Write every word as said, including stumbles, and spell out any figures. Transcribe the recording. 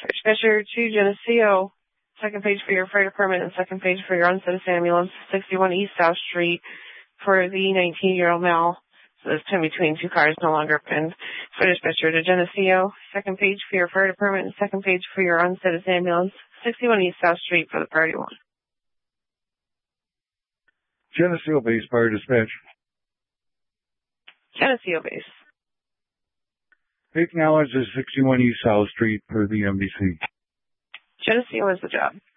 Dispatcher to Geneseo. Second page for your fire department and second page for your uncitizen ambulance. sixty-one East South Street for the nineteen-year-old male. So this pin between two cars no longer pinned. For dispatcher to Geneseo. Second page for your fire department and second page for your uncitizen ambulance. sixty-one East South Street for the priority one. Geneseo Base Fire Dispatch. Geneseo Base. Acknowledge the sixty-one East South Street for the M D C. Geneseo is the job.